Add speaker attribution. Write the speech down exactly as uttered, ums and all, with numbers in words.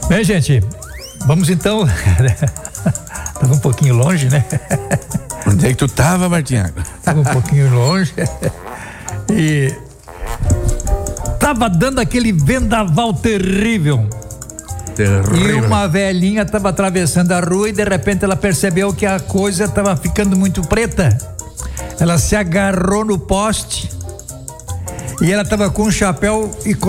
Speaker 1: Bem, gente, vamos então. Tava um pouquinho longe, né?
Speaker 2: Onde é que tu tava, Martinhago?
Speaker 1: Tava um pouquinho longe. E tava dando aquele vendaval terrível.
Speaker 2: Terrível.
Speaker 1: E uma velhinha tava atravessando a rua e de repente ela percebeu que a coisa tava ficando muito preta. Ela se agarrou no poste e ela tava com um chapéu e